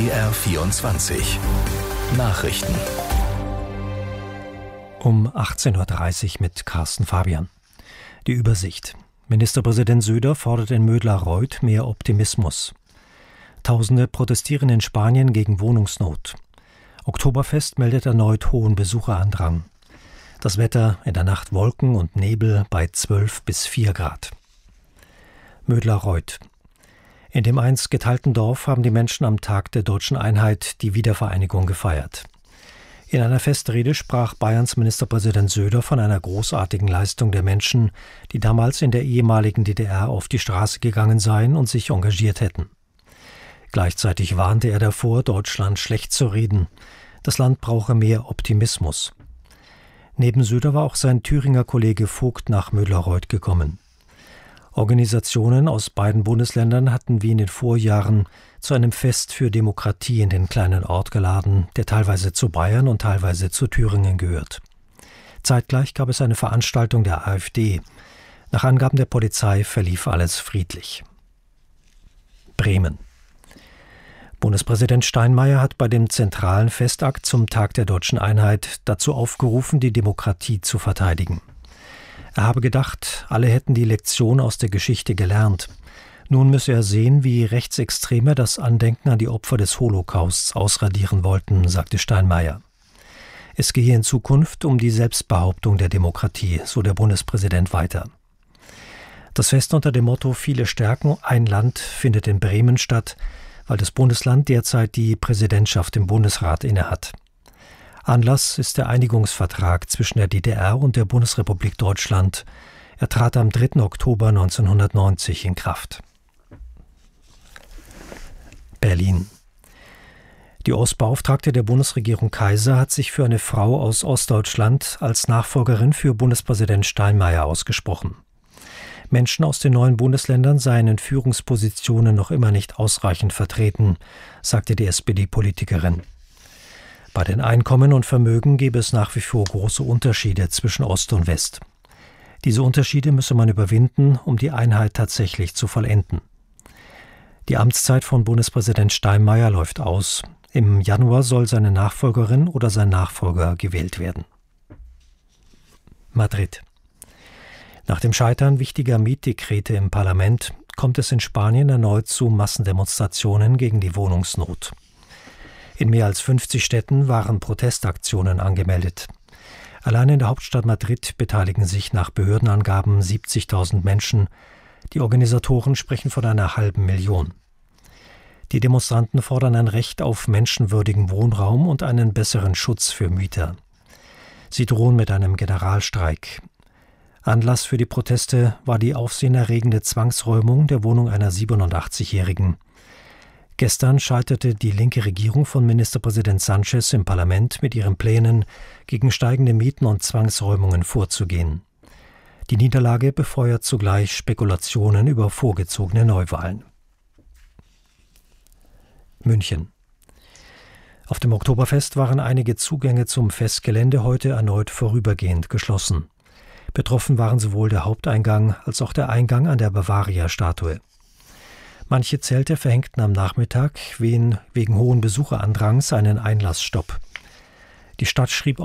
BR24 Nachrichten um 18.30 Uhr mit Carsten Fabian. Die Übersicht. Ministerpräsident Söder fordert in Mödla-Reuth mehr Optimismus. Tausende protestieren in Spanien gegen Wohnungsnot. Oktoberfest meldet erneut hohen Besucherandrang. Das Wetter: in der Nacht Wolken und Nebel bei 12 bis 4 Grad. Mödla-Reuth. In dem einst geteilten Dorf haben die Menschen am Tag der Deutschen Einheit die Wiedervereinigung gefeiert. In einer Festrede sprach Bayerns Ministerpräsident Söder von einer großartigen Leistung der Menschen, die damals in der ehemaligen DDR auf die Straße gegangen seien und sich engagiert hätten. Gleichzeitig warnte er davor, Deutschland schlecht zu reden. Das Land brauche mehr Optimismus. Neben Söder war auch sein Thüringer Kollege Vogt nach Mödla-Reuth gekommen. Organisationen aus beiden Bundesländern hatten wie in den Vorjahren zu einem Fest für Demokratie in den kleinen Ort geladen, der teilweise zu Bayern und teilweise zu Thüringen gehört. Zeitgleich gab es eine Veranstaltung der AfD. Nach Angaben der Polizei verlief alles friedlich. Bremen. Bundespräsident Steinmeier hat bei dem zentralen Festakt zum Tag der Deutschen Einheit dazu aufgerufen, die Demokratie zu verteidigen. Er habe gedacht, alle hätten die Lektion aus der Geschichte gelernt. Nun müsse er sehen, wie Rechtsextreme das Andenken an die Opfer des Holocausts ausradieren wollten, sagte Steinmeier. Es gehe in Zukunft um die Selbstbehauptung der Demokratie, so der Bundespräsident weiter. Das Fest unter dem Motto »Viele stärken ein Land« findet in Bremen statt, weil das Bundesland derzeit die Präsidentschaft im Bundesrat innehat. Anlass ist der Einigungsvertrag zwischen der DDR und der Bundesrepublik Deutschland. Er trat am 3. Oktober 1990 in Kraft. Berlin. Die Ostbeauftragte der Bundesregierung Kaiser hat sich für eine Frau aus Ostdeutschland als Nachfolgerin für Bundespräsident Steinmeier ausgesprochen. Menschen aus den neuen Bundesländern seien in Führungspositionen noch immer nicht ausreichend vertreten, sagte die SPD-Politikerin. Bei den Einkommen und Vermögen gebe es nach wie vor große Unterschiede zwischen Ost und West. Diese Unterschiede müsse man überwinden, um die Einheit tatsächlich zu vollenden. Die Amtszeit von Bundespräsident Steinmeier läuft aus. Im Januar soll seine Nachfolgerin oder sein Nachfolger gewählt werden. Madrid. Nach dem Scheitern wichtiger Mietdekrete im Parlament kommt es in Spanien erneut zu Massendemonstrationen gegen die Wohnungsnot. In mehr als 50 Städten waren Protestaktionen angemeldet. Allein in der Hauptstadt Madrid beteiligen sich nach Behördenangaben 70.000 Menschen. Die Organisatoren sprechen von einer 500.000. Die Demonstranten fordern ein Recht auf menschenwürdigen Wohnraum und einen besseren Schutz für Mieter. Sie drohen mit einem Generalstreik. Anlass für die Proteste war die aufsehenerregende Zwangsräumung der Wohnung einer 87-Jährigen. Gestern scheiterte die linke Regierung von Ministerpräsident Sánchez im Parlament mit ihren Plänen, gegen steigende Mieten und Zwangsräumungen vorzugehen. Die Niederlage befeuert zugleich Spekulationen über vorgezogene Neuwahlen. München. Auf dem Oktoberfest waren einige Zugänge zum Festgelände heute erneut vorübergehend geschlossen. Betroffen waren sowohl der Haupteingang als auch der Eingang an der Bavaria-Statue. Manche Zelte verhängten am Nachmittag wegen hohen Besucherandrangs einen Einlassstopp. Die Stadt schrieb